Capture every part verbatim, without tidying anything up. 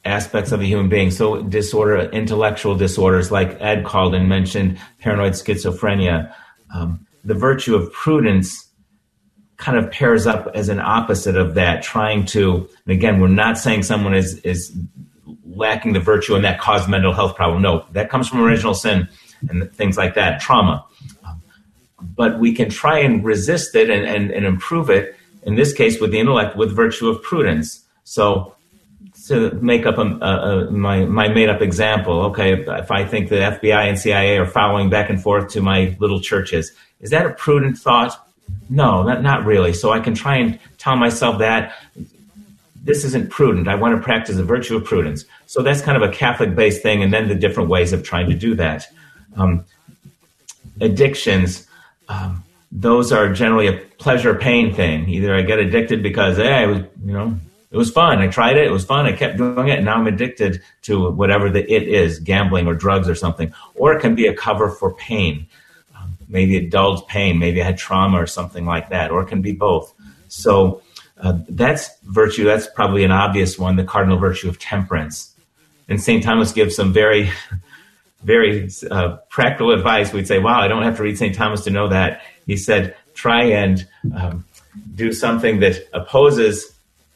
aspects of a human being. So disorder, intellectual disorders, like Ed called and mentioned, paranoid schizophrenia. Um, the virtue of prudence kind of pairs up as an opposite of that, trying to, and again, we're not saying someone is, is lacking the virtue and that caused mental health problem. No, that comes from original sin and things like that, trauma. Um, but we can try and resist it and, and, and improve it, in this case with the intellect, with virtue of prudence. So to make up a, a, a, my, my made-up example, okay, if, if I think the F B I and C I A are following back and forth to my little churches, is that a prudent thought? No, not, not really. So I can try and tell myself that this isn't prudent. I want to practice the virtue of prudence. So that's kind of a Catholic-based thing, and then the different ways of trying to do that. Um, addictions, um, those are generally a pleasure-pain thing. Either I get addicted because, hey, it was, you know, it was fun. I tried it. It was fun. I kept doing it, and now I'm addicted to whatever the it is, gambling or drugs or something. Or it can be a cover for pain. Um, maybe it dulled pain. Maybe I had trauma or something like that. Or it can be both. So uh, that's virtue. That's probably an obvious one, the cardinal virtue of temperance. And Saint Thomas gives some very, very uh, practical advice. We'd say, wow, I don't have to read Saint Thomas to know that. He said, try and um, do something that opposes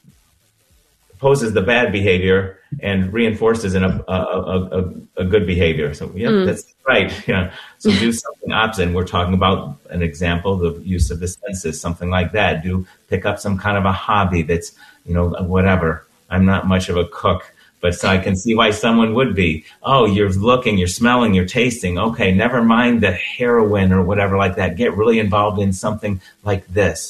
opposes the bad behavior and reinforces an, a, a, a, a good behavior. So, yeah, mm. that's right. Yeah. So do something opposite. And we're talking about an example, the use of the senses, something like that. Do pick up some kind of a hobby that's, you know, whatever. I'm not much of a cook, but so I can see why someone would be. Oh, you're looking, you're smelling, you're tasting. Okay, never mind the heroin or whatever like that. Get really involved in something like this.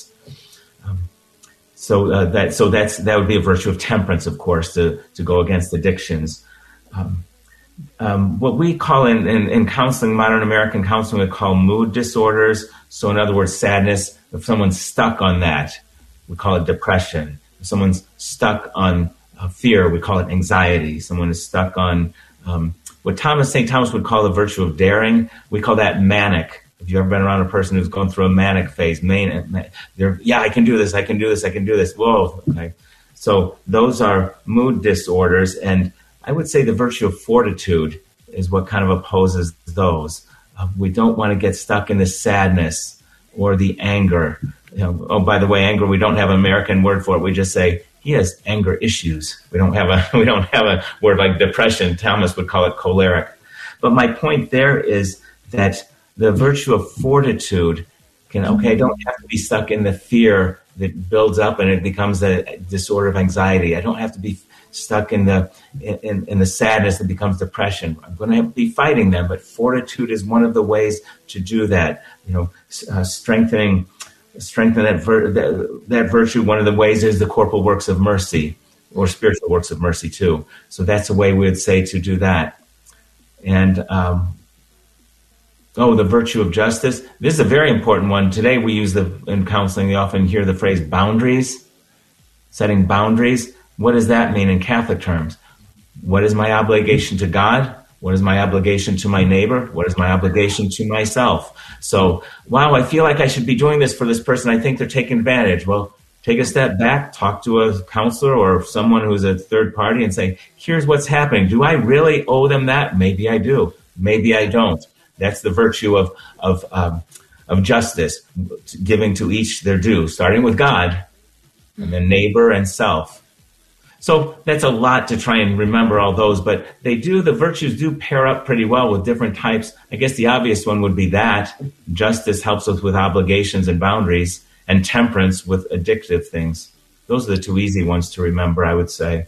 So uh, that so that's that would be a virtue of temperance, of course, to to go against addictions. Um, um, what we call in, in in counseling, modern American counseling, we call mood disorders. So in other words, sadness. If someone's stuck on that, we call it depression. If someone's stuck on uh, fear, we call it anxiety. Someone is stuck on um, what Thomas Saint Thomas would call the virtue of daring. We call that manic. If you've ever been around a person who's going through a manic phase, main, they're, yeah, I can do this, I can do this, I can do this. Whoa, okay. So those are mood disorders, and I would say the virtue of fortitude is what kind of opposes those. Uh, we don't want to get stuck in the sadness or the anger. You know, oh, by the way, anger, we don't have an American word for it. We just say he has anger issues. We don't have a we don't have a word like depression. Thomas would call it choleric. But my point there is that the virtue of fortitude can, okay, I don't have to be stuck in the fear that builds up and it becomes a disorder of anxiety. I don't have to be stuck in the in, in the sadness that becomes depression. I'm going to have to be fighting them, but fortitude is one of the ways to do that. You know, uh, strengthening strengthen that, vir- that that virtue. One of the ways is the corporal works of mercy or spiritual works of mercy too. So that's a way we would say to do that. And um, Oh, the virtue of justice. This is a very important one. Today we use the, in counseling, we often hear the phrase boundaries, setting boundaries. What does that mean in Catholic terms? What is my obligation to God? What is my obligation to my neighbor? What is my obligation to myself? So, wow, I feel like I should be doing this for this person. I think they're taking advantage. Well, take a step back, talk to a counselor or someone who's a third party and say, here's what's happening. Do I really owe them that? Maybe I do. Maybe I don't. That's the virtue of of um, of justice, giving to each their due, starting with God, and then neighbor and self. So that's a lot to try and remember all those, but they do, the virtues do pair up pretty well with different types. I guess the obvious one would be that. Justice helps us with obligations and boundaries, and temperance with addictive things. Those are the two easy ones to remember, I would say.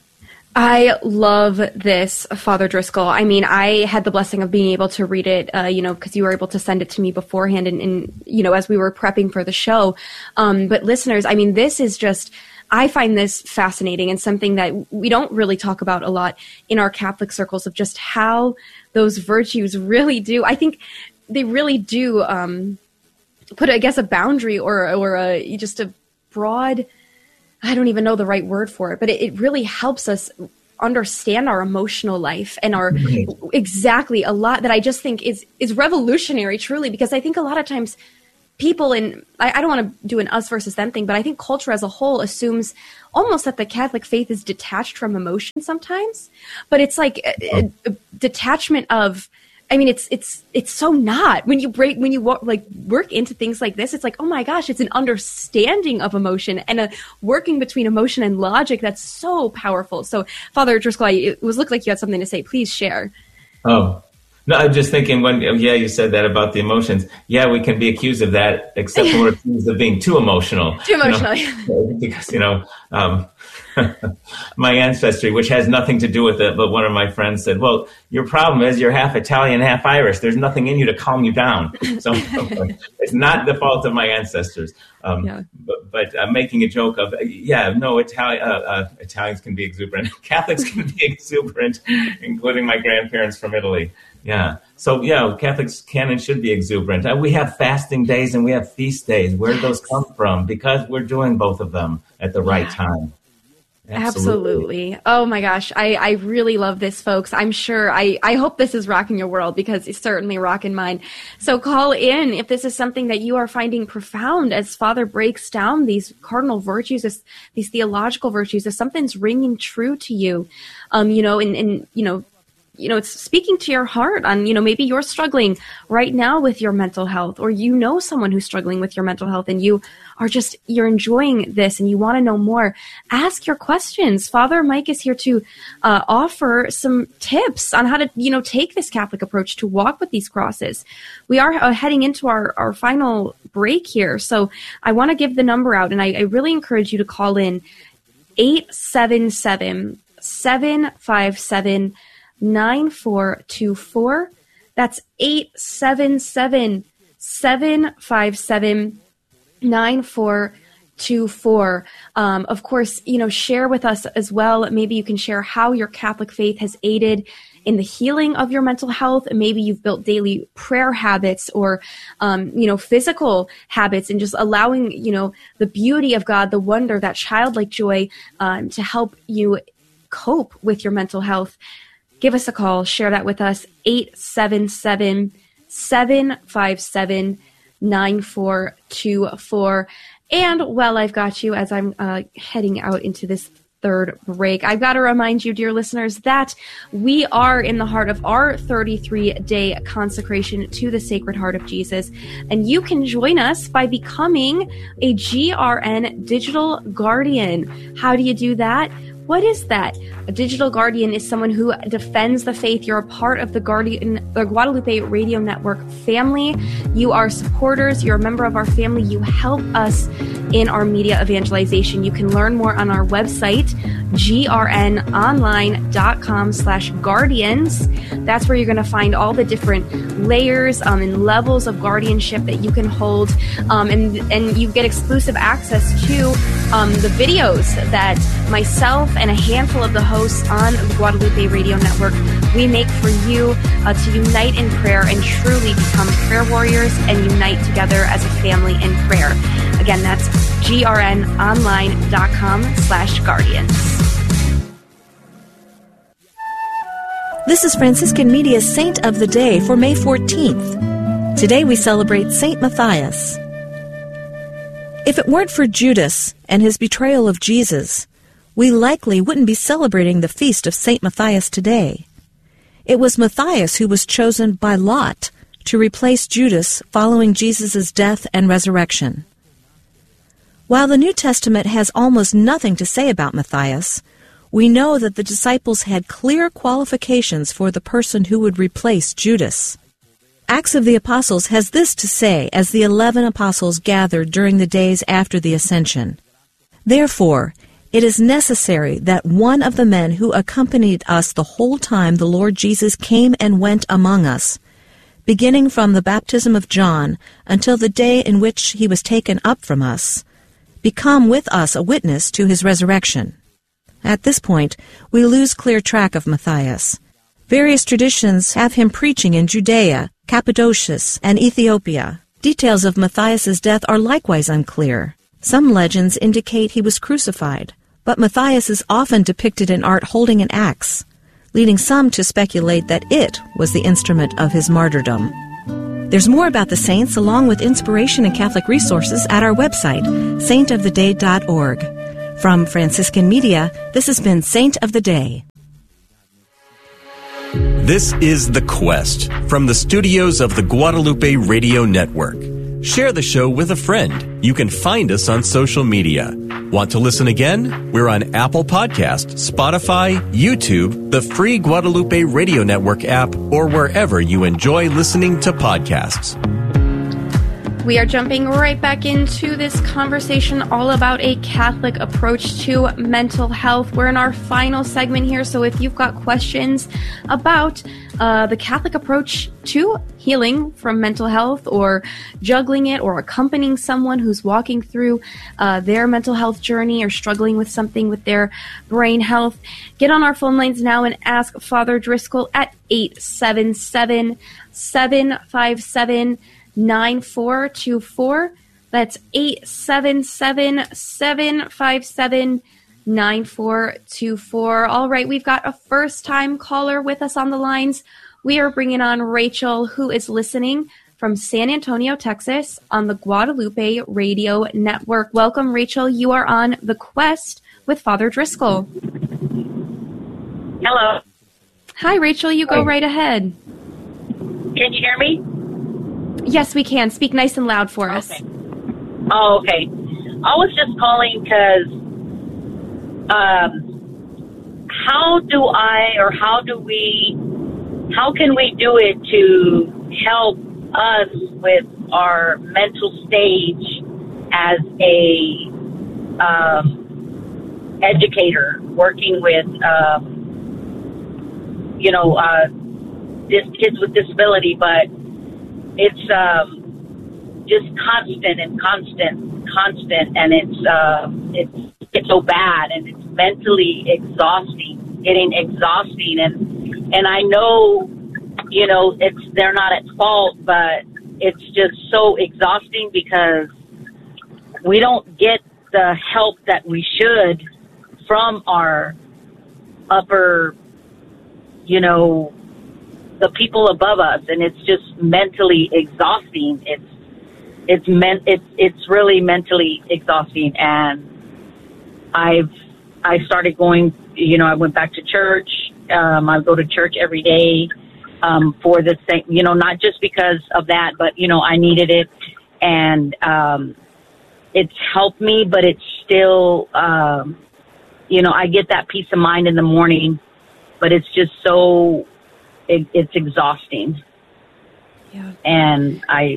I love this, Father Driscoll. I mean, I had the blessing of being able to read it, uh, you know, because you were able to send it to me beforehand and, and you know, as we were prepping for the show. Um, but listeners, I mean, this is just, I find this fascinating and something that we don't really talk about a lot in our Catholic circles of just how those virtues really do. I think they really do um, put, I guess, a boundary or, or a, just a broad, I don't even know the right word for it, but it, it really helps us understand our emotional life and our Right. exactly a lot that I just think is is revolutionary, truly, because I think a lot of times people in, I, I don't want to do an us versus them thing, but I think culture as a whole assumes almost that the Catholic faith is detached from emotion sometimes. But it's like a, a, a detachment of, I mean, it's it's it's so not. When you break, when you work, like work into things like this, it's like, oh my gosh, it's an understanding of emotion and a working between emotion and logic that's so powerful. So, Father Driscoll, it was looked like you had something to say. Please share. Oh, no, I'm just thinking when, yeah, you said that about the emotions. Yeah, we can be accused of that, except when we're accused of being too emotional. Too emotional. You know? Because, you know, um, my ancestry, which has nothing to do with it, but one of my friends said, well, your problem is you're half Italian, half Irish. There's nothing in you to calm you down. So it's not the fault of my ancestors. Um, yeah. But, but uh, making a joke of, yeah, no, Itali- uh, uh, Italians can be exuberant. Catholics can be exuberant, including my grandparents from Italy. Yeah. So, yeah, Catholics can and should be exuberant. Uh, we have fasting days and we have feast days. Where do those come from? Because we're doing both of them at the right time. Absolutely. Absolutely. Oh my gosh. I, I really love this, folks. I'm sure, I, I hope this is rocking your world because it's certainly rocking mine. So call in if this is something that you are finding profound as Father breaks down these cardinal virtues, this, these theological virtues, if something's ringing true to you, um, you know, and, and, you know, you know, it's speaking to your heart on, you know, maybe you're struggling right now with your mental health, or you know someone who's struggling with your mental health and you are just, you're enjoying this and you want to know more. Ask your questions. Father Mike is here to uh, offer some tips on how to, you know, take this Catholic approach to walk with these crosses. We are uh, heading into our, our final break here. So I want to give the number out, and I, I really encourage you to call in eight seven seven, seven five seven, nine four two four. That's eight seven seven, seven five seven, nine four two four. Um, of course, you know, share with us as well. Maybe you can share how your Catholic faith has aided in the healing of your mental health. Maybe you've built daily prayer habits or, um, you know, physical habits, and just allowing, you know, the beauty of God, the wonder, that childlike joy, um, to help you cope with your mental health. Give us a call. Share that with us. eight seven seven, seven five seven, nine four two four. And while I've got you, as I'm uh, heading out into this third break, I've got to remind you, dear listeners, that we are in the heart of our thirty-three day consecration to the Sacred Heart of Jesus. And you can join us by becoming a G R N Digital Guardian. How do you do that? What is that? A digital guardian is someone who defends the faith. You're a part of the Guardian, the Guadalupe Radio Network family. You are supporters. You're a member of our family. You help us in our media evangelization. You can learn more on our website, grnonline.com slash guardians. That's where you're going to find all the different layers um, and levels of guardianship that you can hold. Um, and, and you get exclusive access to um, the videos that myself and a handful of the hosts on the Guadalupe Radio Network, we make for you uh, to unite in prayer and truly become prayer warriors and unite together as a family in prayer. Again, that's grnonline.com slash guardians. This is Franciscan Media's Saint of the Day for May fourteenth. Today we celebrate Saint Matthias. If it weren't for Judas and his betrayal of Jesus, we likely wouldn't be celebrating the feast of Saint Matthias today. It was Matthias who was chosen by lot to replace Judas following Jesus' death and resurrection. While the New Testament has almost nothing to say about Matthias, we know that the disciples had clear qualifications for the person who would replace Judas. Acts of the Apostles has this to say as the eleven apostles gathered during the days after the Ascension. Therefore, it is necessary that one of the men who accompanied us the whole time the Lord Jesus came and went among us, beginning from the baptism of John until the day in which he was taken up from us, become with us a witness to his resurrection. At this point, we lose clear track of Matthias. Various traditions have him preaching in Judea, Cappadocia, and Ethiopia. Details of Matthias's death are likewise unclear. Some legends indicate he was crucified, but Matthias is often depicted in art holding an axe, leading some to speculate that it was the instrument of his martyrdom. There's more about the saints along with inspiration and Catholic resources at our website, saint of the day dot org. From Franciscan Media, this has been Saint of the Day. This is The Quest from the studios of the Guadalupe Radio Network. Share the show with a friend. You can find us on social media. Want to listen again? We're on Apple Podcast, Spotify, YouTube, the free Guadalupe Radio Network app, or wherever you enjoy listening to podcasts. We are jumping right back into this conversation all about a Catholic approach to mental health. We're in our final segment here, so if you've got questions about uh, the Catholic approach to healing from mental health, or juggling it, or accompanying someone who's walking through uh, their mental health journey or struggling with something with their brain health, get on our phone lines now and ask Father Driscoll at eight seven seven, seven five seven, nine four two four. That's eight seven seven, seven five seven, nine four two four. All right, we've got a first-time caller with us on the lines. We are bringing on Rachel, who is listening from San Antonio, Texas, on the Guadalupe Radio Network. Welcome, Rachel. You are on The Quest with Father Driscoll. Hello. Hi, Rachel. You go right ahead. Can you hear me? Yes, we can. Speak nice and loud for us. Okay. Oh, okay. I was just calling because um, how do I, or how do we, how can we do it to help us with our mental stage as a um, educator working with, um, you know, uh, dis- kids with disability, but it's um, just constant and constant, constant, and it's uh, it's it's so bad, and it's mentally exhausting, getting exhausting, and and I know, you know, it's they're not at fault, but it's just so exhausting because we don't get the help that we should from our upper, you know, the people above us, and it's just mentally exhausting. It's it's meant it's it's really mentally exhausting, and I've I started going. You know, I went back to church. Um, I go to church every day um, for the same. You know, not just because of that, but you know, I needed it, and um, it's helped me. But it's still, um, you know, I get that peace of mind in the morning, but it's just so. It, it's exhausting. Yeah. And I,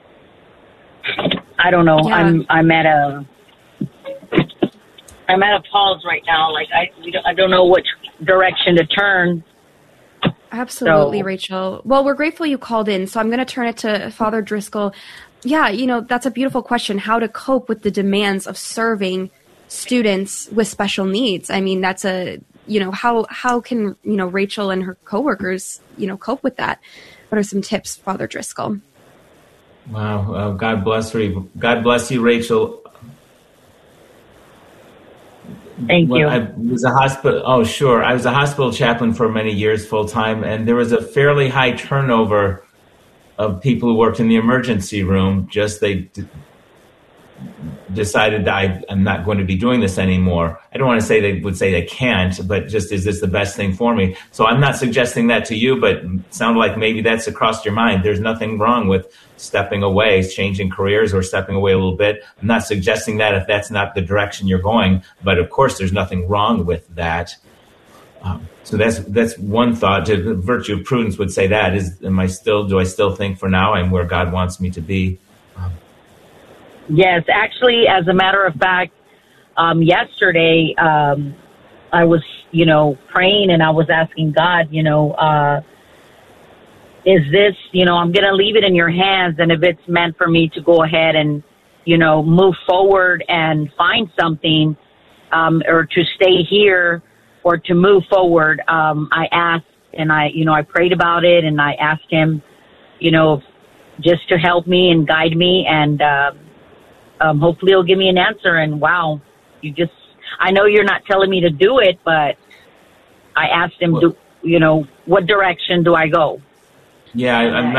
I don't know. Yeah. I'm, I'm at a, I'm at a pause right now. Like I, we don't, I don't know which direction to turn. Absolutely, so. Rachel. Well, we're grateful you called in. So I'm going to turn it to Father Driscoll. Yeah. You know, that's a beautiful question. How to cope with the demands of serving students with special needs. I mean, that's a, you know, how, how can, you know, Rachel and her coworkers, you know, cope with that? What are some tips, Father Driscoll? Wow. Uh, God bless you. God bless you, Rachel. Thank when you. I was a hospital. Oh, sure. I was a hospital chaplain for many years, full time, and there was a fairly high turnover of people who worked in the emergency room. Just they d- decided that I, I'm not going to be doing this anymore. I don't want to say they would say they can't, but just is this the best thing for me? So I'm not suggesting that to you, but it sounded like maybe that's across your mind. There's nothing wrong with stepping away, changing careers, or stepping away a little bit. I'm not suggesting that if that's not the direction you're going, but of course there's nothing wrong with that. Um, so that's that's one thought. The virtue of prudence would say that is, am I still, do I still think for now I'm where God wants me to be? Um, Yes, actually, as a matter of fact, um, yesterday um, I was, you know, praying, and I was asking God, you know, uh, is this, you know, I'm going to leave it in your hands, and if it's meant for me to go ahead and, you know, move forward and find something, um, or to stay here or to move forward, um, I asked, and I, you know, I prayed about it, and I asked him, you know, just to help me and guide me, and uh, um, hopefully he'll give me an answer. And wow, you just, I know you're not telling me to do it, but I asked him, well, do, you know, what direction do I go? Yeah, I, I'm not.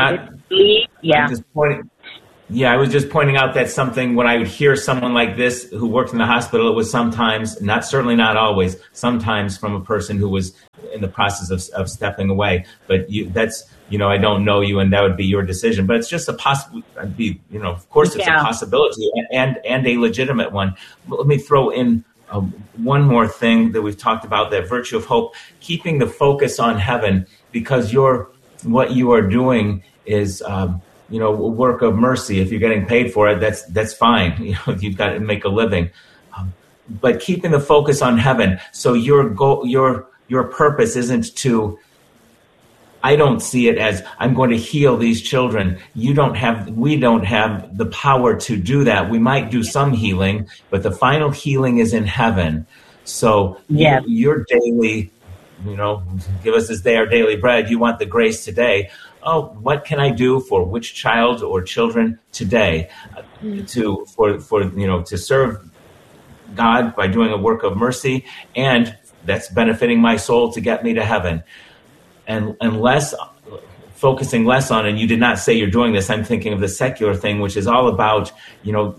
leave. Yeah. Just pointing, yeah, I was just pointing out that something when I would hear someone like this who worked in the hospital, it was sometimes, not certainly not always, sometimes from a person who was in the process of, of stepping away. But you, that's, you know, I don't know you, and that would be your decision. But it's just a possible, be, you know, of course, it's yeah. a possibility and and a legitimate one. Let me throw in uh, one more thing that we've talked about: that virtue of hope, keeping the focus on heaven, because you're what you are doing is. Um, You know, work of mercy. If you're getting paid for it, that's that's fine. You know, you've got to make a living. Um, but keeping the focus on heaven, so your goal, your your purpose isn't to. I don't see it as I'm going to heal these children. You don't have. We don't have the power to do that. We might do some healing, but the final healing is in heaven. So yeah. your, your daily, you know, give us this day our daily bread. You want the grace today. Oh, what can I do for which child or children today uh, to for for you know to serve God by doing a work of mercy, and that's benefiting my soul to get me to heaven, and and less focusing less on. And you did not say you're doing this. I'm thinking of the secular thing, which is all about you know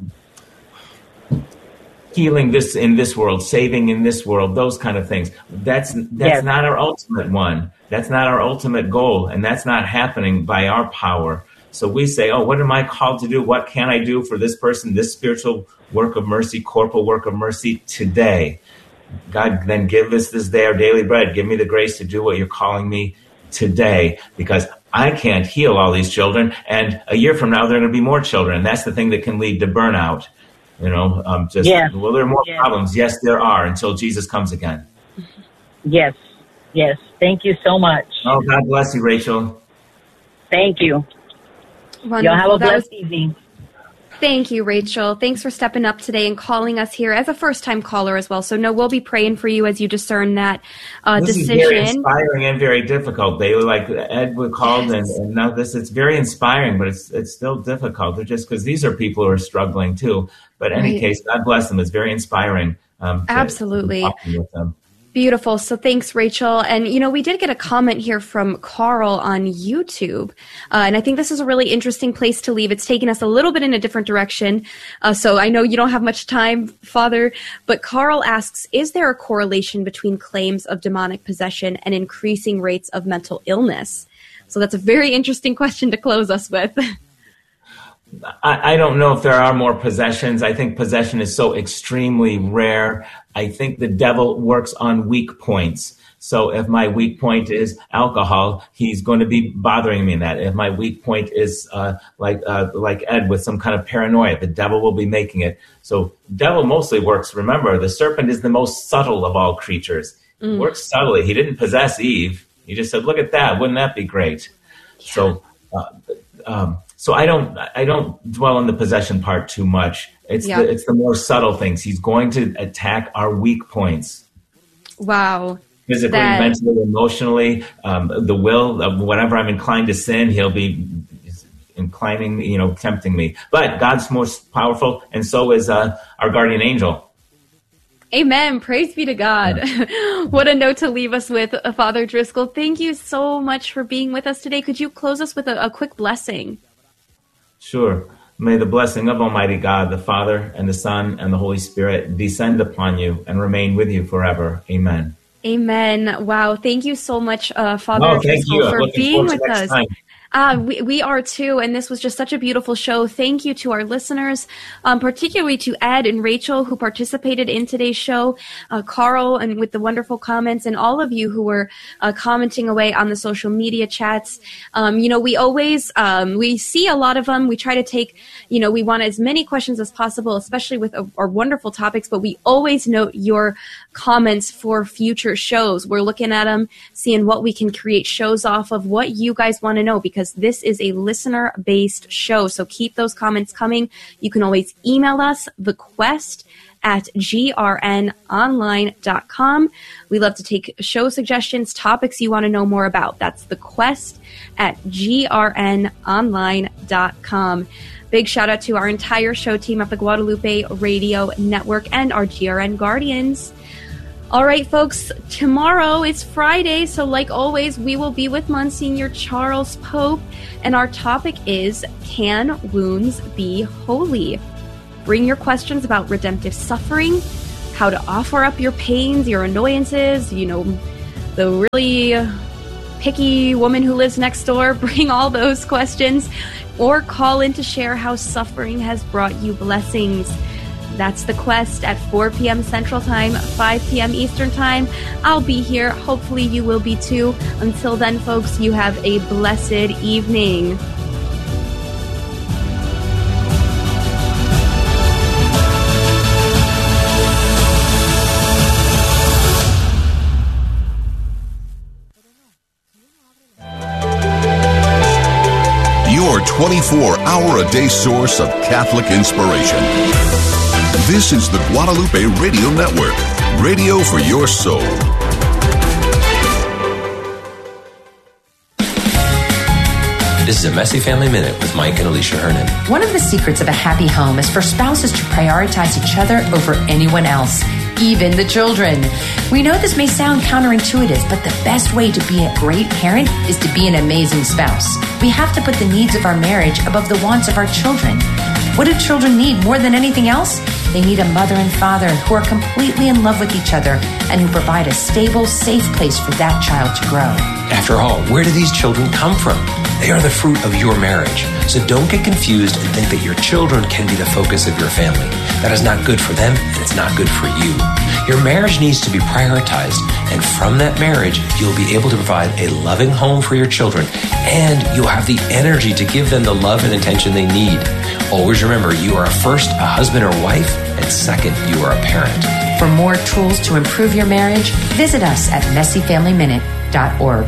healing this in this world, saving in this world, those kind of things. That's that's yes. not our ultimate one. That's not our ultimate goal, and that's not happening by our power. So we say, oh, what am I called to do? What can I do for this person, this spiritual work of mercy, corporal work of mercy today? God, then give us this day our daily bread. Give me the grace to do what you're calling me today, because I can't heal all these children, and a year from now, there are going to be more children. That's the thing that can lead to burnout. You know, um, just, yeah. well, there are more yeah. problems. Yes, there are, until Jesus comes again. Yes. Yes. Thank you so much. Oh, God bless you, Rachel. Thank you. Wonderful. Y'all have a blessed was, evening. Thank you, Rachel. Thanks for stepping up today and calling us here as a first-time caller as well. So, no, we'll be praying for you as you discern that uh, this decision. This is very inspiring and very difficult. They were like Ed would called, yes. and, and now this. It's very inspiring, but it's it's still difficult. They're just because these are people who are struggling too. But in any right. case, God bless them. It's very inspiring. Um, to, Absolutely. To talk with them. Beautiful. So thanks, Rachel. And, you know, we did get a comment here from Carl on YouTube. Uh, and I think this is a really interesting place to leave. It's taken us a little bit in a different direction. Uh, so I know you don't have much time, Father, but Carl asks, is there a correlation between claims of demonic possession and increasing rates of mental illness? So that's a very interesting question to close us with. I, I don't know if there are more possessions. I think possession is so extremely rare. I think the devil works on weak points. So if my weak point is alcohol, he's going to be bothering me in that. If my weak point is uh, like uh, like Ed with some kind of paranoia, the devil will be making it. So devil mostly works. Remember, the serpent is the most subtle of all creatures. Mm. He works subtly. He didn't possess Eve. He just said, look at that. Wouldn't that be great? Yeah. So uh, um, so I don't I don't dwell on the possession part too much. It's yeah. the, it's the more subtle things. He's going to attack our weak points. Wow. Physically, that... mentally, emotionally, um, the will, of whatever I'm inclined to sin, he'll be inclining, you know, tempting me. But God's most powerful, and so is uh, our guardian angel. Amen. Praise be to God. Yeah. What a note to leave us with, uh, Father Driscoll. Thank you so much for being with us today. Could you close us with a, a quick blessing? Sure. May the blessing of Almighty God, the Father, and the Son, and the Holy Spirit descend upon you and remain with you forever. Amen. Amen. Wow. Thank you so much, uh, Father oh, Driscoll, for being with us. Time. Uh, we, we are too, and this was just such a beautiful show. Thank you to our listeners, um, particularly to Ed and Rachel who participated in today's show, uh, Carl, and with the wonderful comments, and all of you who were uh, commenting away on the social media chats. Um, you know, we always, um, we see a lot of them. We try to take, you know, we want as many questions as possible, especially with uh, our wonderful topics, but we always note your comments for future shows. We're looking at them, seeing what we can create shows off of, what you guys want to know, because this is a listener-based show. So keep those comments coming. You can always email us, the quest at g r n online dot com. We love to take show suggestions, topics you want to know more about. That's the quest at g r n online dot com. Big shout out to our entire show team at the Guadalupe Radio Network and our G R N Guardians. All right, folks, tomorrow is Friday, so like always, we will be with Monsignor Charles Pope, and our topic is, can wounds be holy? Bring your questions about redemptive suffering, how to offer up your pains, your annoyances, you know, the really picky woman who lives next door. Bring all those questions, or call in to share how suffering has brought you blessings. That's The Quest at four p.m. Central Time, five p.m. Eastern Time. I'll be here. Hopefully you will be too. Until then, folks, you have a blessed evening. Your twenty-four hour a day source of Catholic inspiration. This is the Guadalupe Radio Network, radio for your soul. This is a Messy Family Minute with Mike and Alicia Hernan. One of the secrets of a happy home is for spouses to prioritize each other over anyone else, even the children. We know this may sound counterintuitive, but the best way to be a great parent is to be an amazing spouse. We have to put the needs of our marriage above the wants of our children. What do children need more than anything else? They need a mother and father who are completely in love with each other and who provide a stable, safe place for that child to grow. After all, where do these children come from? They are the fruit of your marriage. So don't get confused and think that your children can be the focus of your family. That is not good for them, and it's not good for you. Your marriage needs to be prioritized, and from that marriage, you'll be able to provide a loving home for your children, and you'll have the energy to give them the love and attention they need. Always remember, you are first a husband or wife, and second, you are a parent. For more tools to improve your marriage, visit us at messy family minute dot org.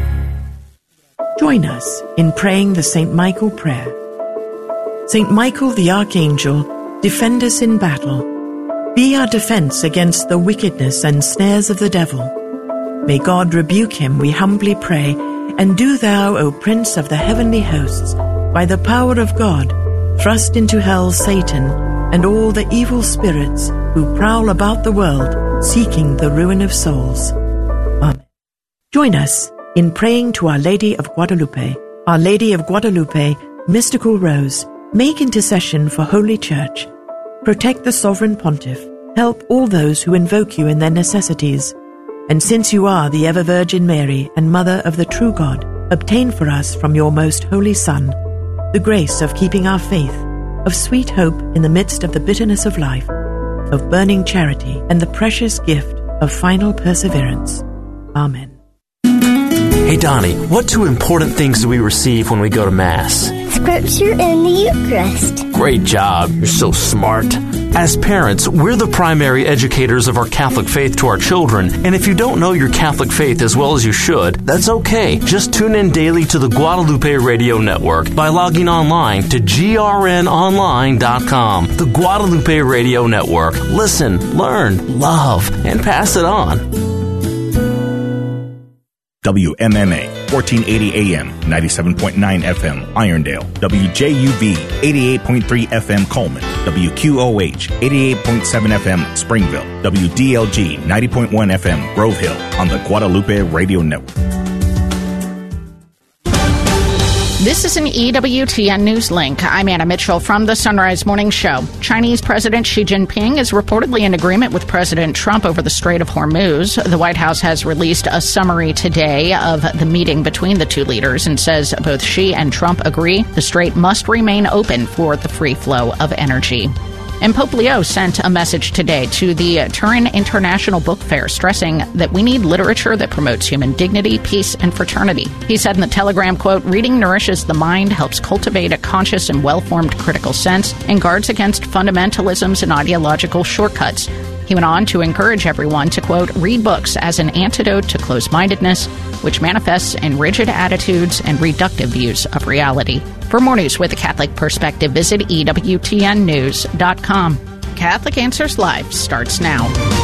Join us in praying the Saint Michael prayer. Saint Michael the Archangel, defend us in battle. Be our defense against the wickedness and snares of the devil. May God rebuke him, we humbly pray, and do thou, O Prince of the heavenly hosts, by the power of God, thrust into hell Satan and all the evil spirits who prowl about the world, seeking the ruin of souls. Amen. Join us in praying to Our Lady of Guadalupe. Our Lady of Guadalupe, mystical rose, make intercession for Holy Church. Protect the Sovereign Pontiff. Help all those who invoke you in their necessities. And since you are the ever-Virgin Mary and Mother of the true God, obtain for us from your most holy Son the grace of keeping our faith, of sweet hope in the midst of the bitterness of life, of burning charity, and the precious gift of final perseverance. Amen. Hey, Donnie, what two important things do we receive when we go to Mass? Scripture and the Eucharist. Great job. You're so smart. As parents, we're the primary educators of our Catholic faith to our children, and if you don't know your Catholic faith as well as you should, that's okay. Just tune in daily to the Guadalupe Radio Network by logging online to G R N online dot com. The Guadalupe Radio Network. Listen, learn, love, and pass it on. W M M A, fourteen eighty A M, ninety-seven point nine F M, Irondale. W J U V, eighty-eight point three F M, Coleman. W Q O H, eighty-eight point seven F M, Springville. W D L G, ninety point one F M, Grove Hill, on the Guadalupe Radio Network. This is an E W T N News Link. I'm Anna Mitchell from the Sunrise Morning Show. Chinese President Xi Jinping is reportedly in agreement with President Trump over the Strait of Hormuz. The White House has released a summary today of the meeting between the two leaders and says both Xi and Trump agree the strait must remain open for the free flow of energy. And Pope Leo sent a message today to the Turin International Book Fair, stressing that we need literature that promotes human dignity, peace, and fraternity. He said in the Telegram, quote, "Reading nourishes the mind, helps cultivate a conscious and well-formed critical sense, and guards against fundamentalisms and ideological shortcuts." He went on to encourage everyone to, quote, "read books as an antidote to closed-mindedness, which manifests in rigid attitudes and reductive views of reality." For more news with a Catholic perspective, visit E W T N news dot com. Catholic Answers Live starts now.